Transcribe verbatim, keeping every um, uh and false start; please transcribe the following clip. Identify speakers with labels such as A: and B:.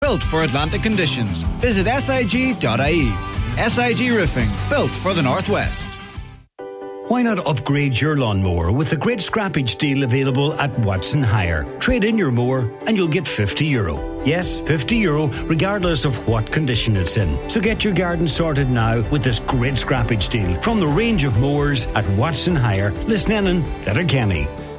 A: built for Atlantic conditions. Visit S I G dot I E. S I G Roofing, built for the Northwest.
B: Why not upgrade your lawnmower with the great scrappage deal available at Watson Hire? Trade in your mower and you'll get fifty euro. Yes, fifty euro regardless of what condition it's in. So get your garden sorted now with this great scrappage deal from the range of mowers at Watson Hire, Lisnenin, Letterkenny.